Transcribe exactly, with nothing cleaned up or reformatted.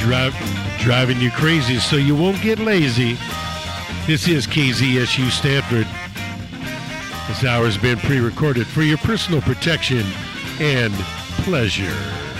drive, driving you crazy so you won't get lazy. This is K Z S U Stanford. This hour has been pre-recorded for your personal protection and pleasure.